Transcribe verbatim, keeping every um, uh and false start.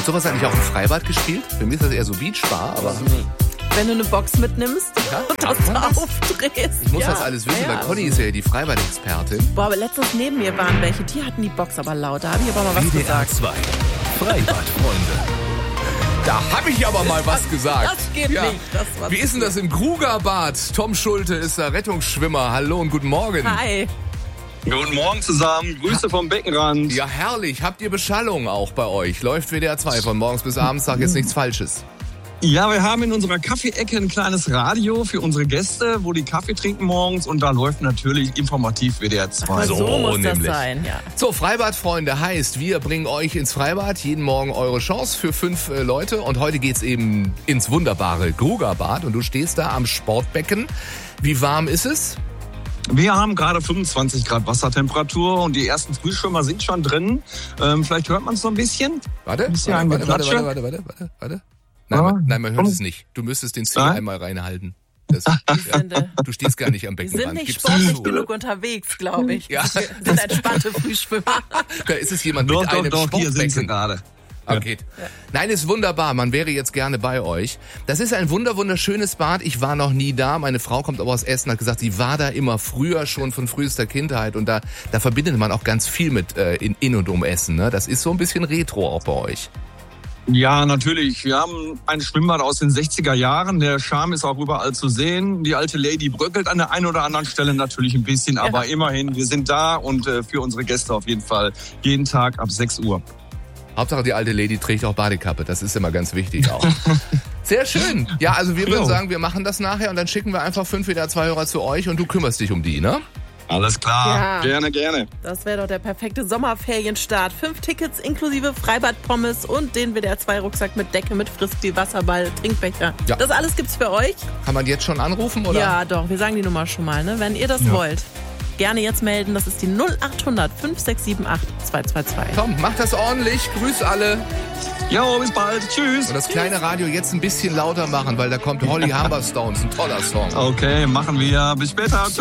sowas eigentlich auch im Freibad gespielt? Für mich ist das eher so Beachbar, aber... Wenn du eine Box mitnimmst Ja, und darf das man das? aufdrehst. Ich muss ja. das alles wissen, ja, weil Conny ist ja die Freibad-Expertin. Boah, aber letztens neben mir waren welche, die hatten die Box aber laut. Da habe ich aber mal was W D R gesagt. zwei. Freibadfreunde. Da habe ich aber mal was gesagt. Das geht Ja. nicht. Das war Wie ist denn das im Grugerbad? Tom Schulte ist der Rettungsschwimmer. Hallo und guten Morgen. Hi. Guten Morgen zusammen, Grüße vom Beckenrand. Ja, herrlich. Habt ihr Beschallung auch bei euch? Läuft W D R zwei von morgens bis abends, sag jetzt nichts Falsches. Ja, wir haben in unserer Kaffeeecke ein kleines Radio für unsere Gäste, wo die Kaffee trinken morgens und da läuft natürlich informativ W D R zwei. Aber so, So muss nämlich. das sein, ja. So, Freibadfreunde heißt, wir bringen euch ins Freibad, jeden Morgen eure Chance für fünf äh, Leute. Und heute geht's eben ins wunderbare Grugerbad und du stehst da am Sportbecken. Wie warm ist es? Wir haben gerade fünfundzwanzig Grad Wassertemperatur und die ersten Frühschwimmer sind schon drin. Ähm, vielleicht hört man es so ein bisschen. Warte, Ein bisschen warte, warte, warte, Geklatsche. warte, warte, warte, warte. Nein, Ja. man, nein, man hört Komm. es nicht. Du müsstest den Zeh Nein? einmal reinhalten. Das, sind, äh, du stehst gar nicht am Wir Beckenrand. sind nicht Gib's sportlich zu. genug unterwegs, glaube ich. Ja. Wir sind entspannte Frühschwimmer. Da ist es jemand Doch, mit doch, einem doch, hier sind sie Sportbecken. gerade. Okay. Nein, ist wunderbar. Man wäre jetzt gerne bei euch. Das ist ein wunder wunderschönes Bad. Ich war noch nie da. Meine Frau kommt aber aus Essen, hat gesagt, sie war da immer früher schon von frühester Kindheit. Und da, da verbindet man auch ganz viel mit äh, in, in und um Essen. Ne? Das ist so ein bisschen Retro auch bei euch. Ja, natürlich. Wir haben ein Schwimmbad aus den sechziger Jahren. Der Charme ist auch überall zu sehen. Die alte Lady bröckelt an der einen oder anderen Stelle natürlich ein bisschen, aber immerhin, wir sind da und äh, für unsere Gäste auf jeden Fall jeden Tag ab sechs Uhr. Hauptsache die alte Lady trägt auch Badekappe. Das ist immer ganz wichtig auch. Sehr schön. Ja, also wir würden Jo. sagen, wir machen das nachher und dann schicken wir einfach fünf W D R zwei Hörer zu euch und du kümmerst dich um die, ne? Alles klar. Ja. Gerne, gerne. Das wäre doch der perfekte Sommerferienstart. Fünf Tickets inklusive Freibad-Pommes und den W D R zwei Rucksack mit Decke, mit Frisbee, Wasserball, Trinkbecher. Ja. Das alles gibt's für euch? Kann man jetzt schon anrufen, oder? Ja, doch. Wir sagen die Nummer schon mal, ne? Wenn ihr das wollt. Gerne jetzt melden. Das ist die null acht hundert fünf sechs sieben acht zwei zwei zwei. Komm, mach das ordentlich. Grüß alle. Jo, bis bald. Tschüss. Und das kleine Radio jetzt ein bisschen lauter machen, weil da kommt Holly Humberstone. Ein toller Song. Okay, machen wir. Bis später.